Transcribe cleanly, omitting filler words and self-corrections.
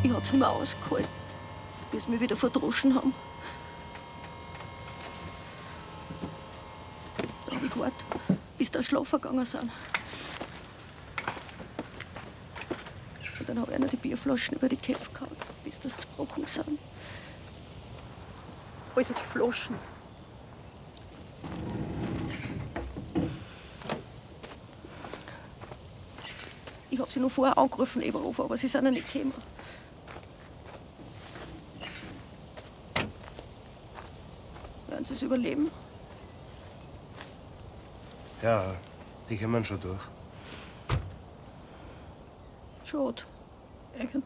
Ich hab's nicht mehr ausgehalten, bis sie mich wieder verdroschen haben. Da hab ich gewartet, bis die schlafen gegangen sind. Und dann hab ich einer die Bierflaschen über die Köpfe gehauen, bis das zerbrochen sind. Also die Flaschen. Ich hab sie noch vorher angerufen, Eberhofer, aber sie sind ja nicht gekommen. Werden sie es überleben? Ja, die kommen schon durch. Schade. Eigentlich.